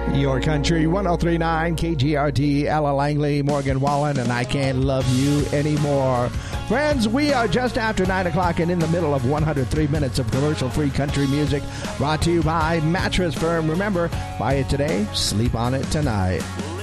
Your Country 103.9 KGRT, Ella Langley, Morgan Wallen, and I Can't Love You Anymore. Friends, we are just after 9 o'clock and in the middle of 103 minutes of commercial-free country music brought to you by Mattress Firm. Remember, buy it today, sleep on it tonight.